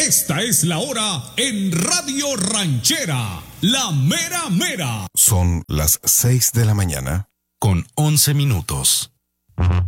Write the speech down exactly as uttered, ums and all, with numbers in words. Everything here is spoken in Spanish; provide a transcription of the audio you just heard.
Esta es la hora en Radio Ranchera, la mera mera. Son las seis de la mañana. Con once minutos.